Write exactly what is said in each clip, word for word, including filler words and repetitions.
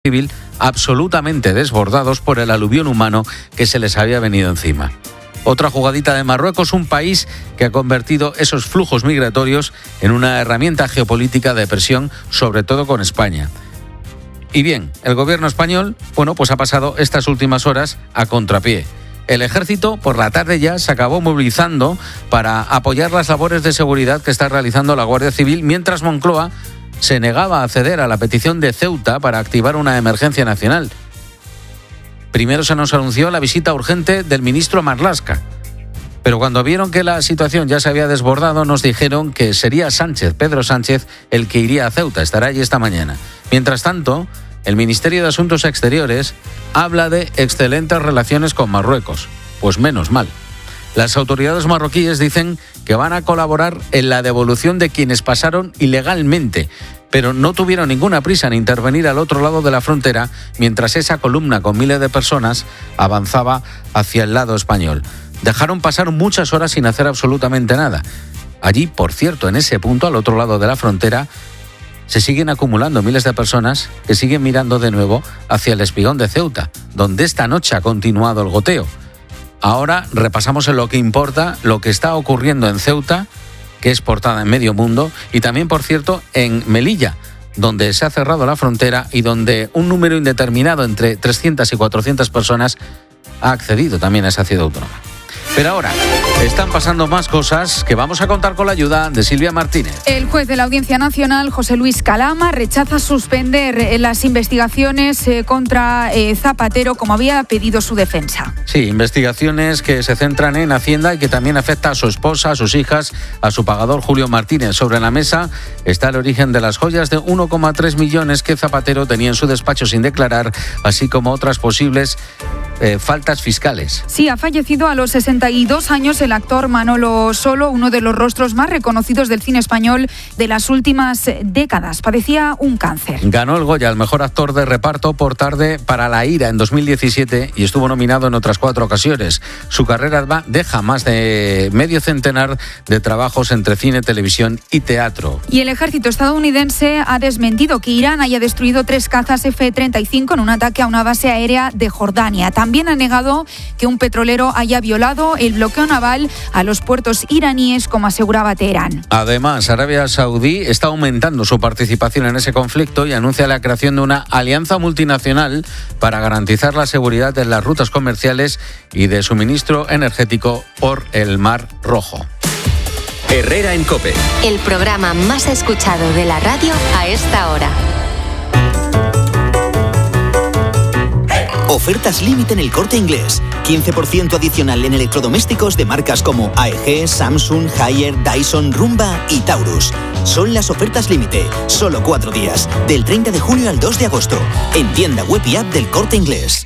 Civil absolutamente desbordados por el aluvión humano que se les había venido encima. Otra jugadita de Marruecos, un país que ha convertido esos flujos migratorios en una herramienta geopolítica de presión, sobre todo con España. Y bien, el gobierno español, bueno, pues ha pasado estas últimas horas a contrapié. El ejército por la tarde ya se acabó movilizando para apoyar las labores de seguridad que está realizando la Guardia Civil, mientras Moncloa se negaba a ceder a la petición de Ceuta para activar una emergencia nacional. Primero se nos anunció la visita urgente del ministro Marlaska, pero cuando vieron que la situación ya se había desbordado, nos dijeron que sería Sánchez, Pedro Sánchez, el que iría a Ceuta, estará allí esta mañana. Mientras tanto, el Ministerio de Asuntos Exteriores habla de excelentes relaciones con Marruecos. Pues menos mal. Las autoridades marroquíes dicen que van a colaborar en la devolución de quienes pasaron ilegalmente, pero no tuvieron ninguna prisa en intervenir al otro lado de la frontera mientras esa columna con miles de personas avanzaba hacia el lado español. Dejaron pasar muchas horas sin hacer absolutamente nada. Allí, por cierto, en ese punto, al otro lado de la frontera, se siguen acumulando miles de personas que siguen mirando de nuevo hacia el espigón de Ceuta, donde esta noche ha continuado el goteo. Ahora repasamos en lo que importa lo que está ocurriendo en Ceuta, que es portada en medio mundo, y también, por cierto, en Melilla, donde se ha cerrado la frontera y donde un número indeterminado, entre trescientas y cuatrocientas personas, ha accedido también a esa ciudad autónoma. Pero ahora están pasando más cosas que vamos a contar con la ayuda de Silvia Martínez. El juez de la Audiencia Nacional, José Luis Calama, rechaza suspender las investigaciones contra Zapatero, como había pedido su defensa. Sí, investigaciones que se centran en Hacienda y que también afecta a su esposa, a sus hijas, a su pagador Julio Martínez. Sobre la mesa está el origen de las joyas de uno coma tres millones que Zapatero tenía en su despacho sin declarar, así como otras posibles eh, faltas fiscales. Sí, ha fallecido a los sesenta y dos años el actor Manolo Solo, uno de los rostros más reconocidos del cine español de las últimas décadas. Padecía un cáncer. Ganó el Goya al mejor actor de reparto por Tarde para la ira en dos mil diecisiete y estuvo nominado en otras cuatro ocasiones. Su carrera deja más de medio centenar de trabajos entre cine, televisión y teatro. Y el ejército estadounidense ha desmentido que Irán haya destruido tres cazas efe treinta y cinco en un ataque a una base aérea de Jordania. También ha negado que un petrolero haya violado el bloqueo naval a los puertos iraníes, como aseguraba Teherán. Además, Arabia Saudí está aumentando su participación en ese conflicto y anuncia la creación de una alianza multinacional para garantizar la seguridad de las rutas comerciales y de suministro energético por el Mar Rojo. Herrera en COPE. El programa más escuchado de la radio a esta hora. Ofertas límite en El Corte Inglés. quince por ciento adicional en electrodomésticos de marcas como A E G, Samsung, Haier, Dyson, Rumba y Taurus. Son las ofertas límite. Solo cuatro días. Del treinta de junio al dos de agosto. En tienda web y app del Corte Inglés.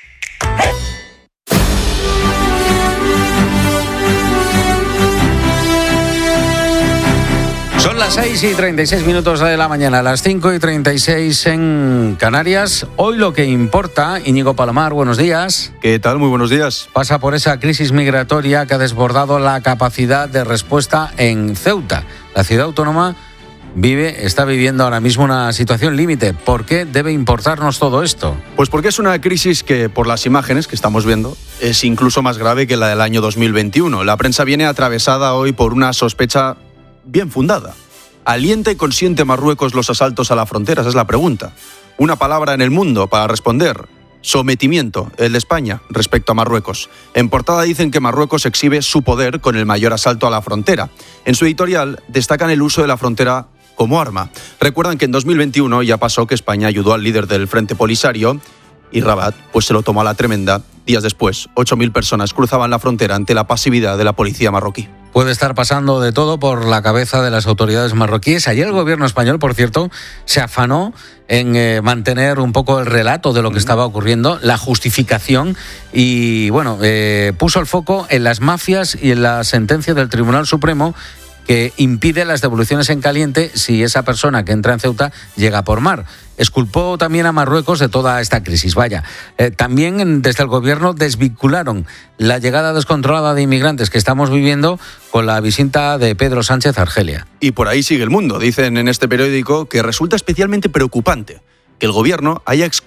Son las seis y treinta y seis minutos de la mañana, las cinco y treinta y seis en Canarias. Hoy lo que importa, Íñigo Palomar, buenos días. ¿Qué tal? Muy buenos días. Pasa por esa crisis migratoria que ha desbordado la capacidad de respuesta en Ceuta. La ciudad autónoma vive, está viviendo ahora mismo una situación límite. ¿Por qué debe importarnos todo esto? Pues porque es una crisis que, por las imágenes que estamos viendo, es incluso más grave que la del año dos mil veintiuno. La prensa viene atravesada hoy por una sospecha bien fundada. ¿Alienta y consiente Marruecos los asaltos a la frontera? Esa es la pregunta. Una palabra en el mundo para responder: sometimiento, el de España, respecto a Marruecos. En portada dicen que Marruecos exhibe su poder con el mayor asalto a la frontera. En su editorial destacan el uso de la frontera como arma. Recuerdan que en dos mil veintiuno ya pasó que España ayudó al líder del Frente Polisario y Rabat pues se lo tomó a la tremenda. Días después, ocho mil personas cruzaban la frontera ante la pasividad de la policía marroquí. Puede estar pasando de todo por la cabeza de las autoridades marroquíes. Ayer el gobierno español, por cierto, se afanó en eh, mantener un poco el relato de lo que estaba ocurriendo, la justificación y, bueno, eh, puso el foco en las mafias y en la sentencia del Tribunal Supremo que impide las devoluciones en caliente si esa persona que entra en Ceuta llega por mar. Exculpó también a Marruecos de toda esta crisis. Vaya, eh, también desde el gobierno desvincularon la llegada descontrolada de inmigrantes que estamos viviendo con la visita de Pedro Sánchez a Argelia. Y por ahí sigue el mundo. Dicen en este periódico que resulta especialmente preocupante que el gobierno haya